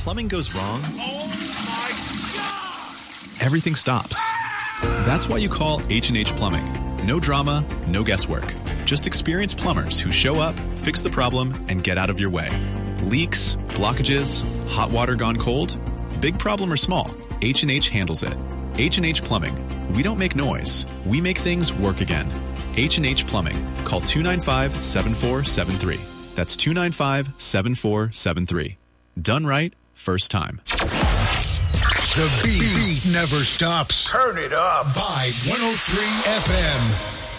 plumbing goes wrong, Oh my God! everything stops. That's why you call H&H Plumbing. No drama, no guesswork. Just experienced plumbers who show up, fix the problem, and get out of your way. Leaks, blockages, hot water gone cold? Big problem or small, H&H handles it. H&H Plumbing. We don't make noise. We make things work again. H&H Plumbing. Call 295-7473. That's 295-7473. Done right, first time. The beat never stops. Turn it up. Vibe 103 FM.